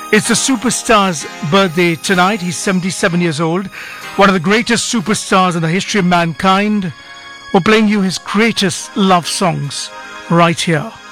It's the superstar's birthday tonight. He's 77 years old, one of the greatest superstars in the history of mankind. We're playing you his greatest love songs right here.